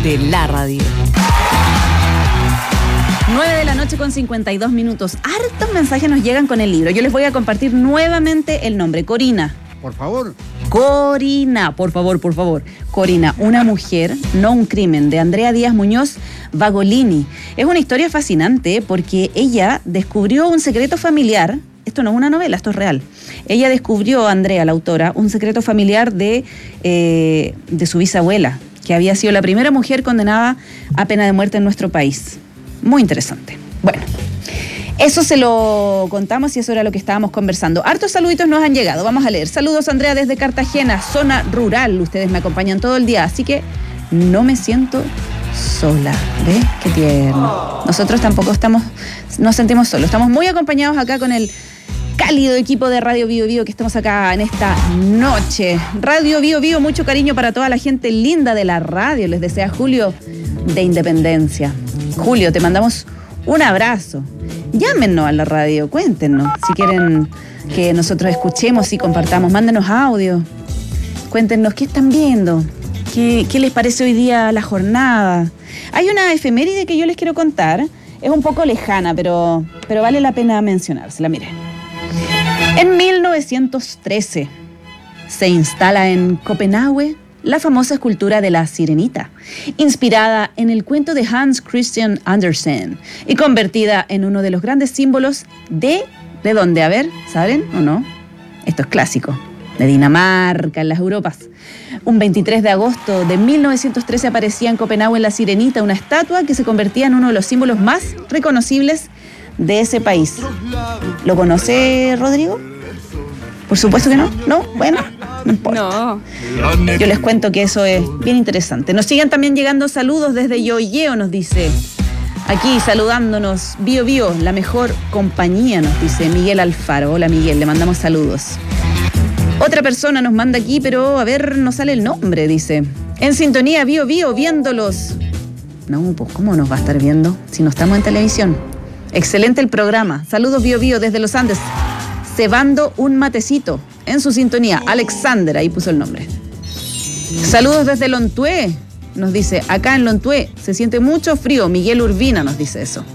de la radio. 9:52 a.m. Hartos mensajes nos llegan con el libro. Yo les voy a compartir nuevamente el nombre. Corina. Por favor. Corina, por favor. Corina, una mujer, no un crimen, de Andrea Díaz Muñoz Bagolini. Es una historia fascinante porque ella descubrió un secreto familiar. Esto no es una novela, esto es real. Ella descubrió, Andrea, la autora, un secreto familiar de su bisabuela, que había sido la primera mujer condenada a pena de muerte en nuestro país. Muy interesante. Bueno, eso se lo contamos y eso era lo que estábamos conversando. Hartos saluditos nos han llegado, vamos a leer. Saludos, Andrea, desde Cartagena, zona rural. Ustedes me acompañan todo el día, así que no me siento sola. ¿Ves? Qué tierno. Nosotros tampoco nos sentimos solos. Estamos muy acompañados acá con el cálido equipo de Radio Bio Bio que estamos acá en esta noche. Radio Bio Bio, mucho cariño para toda la gente linda de la radio. Les desea Julio de Independencia. Julio, te mandamos un abrazo. Llámenos a la radio, cuéntenos si quieren que nosotros escuchemos y compartamos. Mándenos audio. Cuéntenos qué están viendo, qué les parece hoy día la jornada. Hay una efeméride que yo les quiero contar. Es un poco lejana, pero vale la pena mencionársela. Miren. En 1913 se instala en Copenhague la famosa escultura de la Sirenita, inspirada en el cuento de Hans Christian Andersen y convertida en uno de los grandes símbolos ¿de dónde? A ver, ¿saben o no? Esto es clásico, de Dinamarca, en las Europas. Un 23 de agosto de 1913 aparecía en Copenhague la Sirenita, una estatua que se convertía en uno de los símbolos más reconocibles de ese país. ¿Lo conoce, Rodrigo? Por supuesto que no. ¿No? Bueno, no importa. No. Yo les cuento que eso es bien interesante. Nos siguen también llegando saludos desde Yoyeo, nos dice. Aquí saludándonos, Bio Bio, la mejor compañía, nos dice Miguel Alfaro. Hola Miguel, le mandamos saludos. Otra persona nos manda aquí, pero a ver, no sale el nombre, dice. En sintonía, Bio Bio, viéndolos. No, pues ¿cómo nos va a estar viendo si no estamos en televisión? Excelente el programa. Saludos Bio Bio desde los Andes. Cebando un matecito en su sintonía. Alexander, ahí puso el nombre. Saludos desde Lontué, nos dice. Acá en Lontué se siente mucho frío. Miguel Urbina nos dice eso.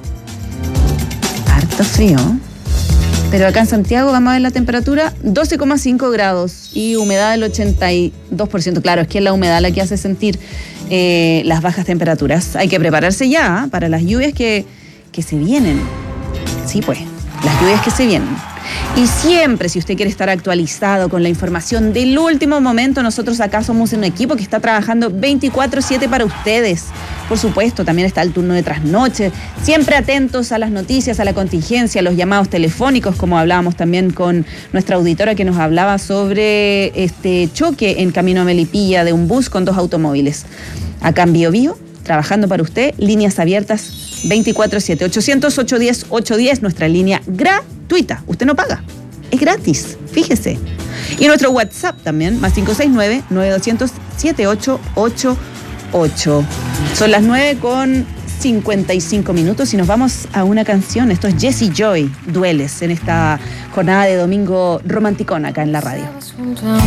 Harto frío. Pero acá en Santiago vamos a ver la temperatura 12,5 grados y humedad del 82%. Claro, es que es la humedad la que hace sentir las bajas temperaturas. Hay que prepararse ya para las lluvias que se vienen. Sí, pues, las lluvias que se vienen. Y siempre, si usted quiere estar actualizado con la información del último momento, nosotros acá somos un equipo que está trabajando 24/7 para ustedes. Por supuesto, también está el turno de trasnoche, siempre atentos a las noticias, a la contingencia, a los llamados telefónicos, como hablábamos también con nuestra auditora que nos hablaba sobre este choque en camino a Melipilla de un bus con 2 automóviles. Acá en Bio Bio, trabajando para usted, líneas abiertas 24/7, 800-810-810, nuestra línea gratuita. Usted no paga, es gratis, fíjese. Y nuestro WhatsApp también, más 569-9200-7888. Son las 9:55 y nos vamos a una canción. Esto es Jessie Joy, Dueles, en esta jornada de domingo romanticón acá en la radio.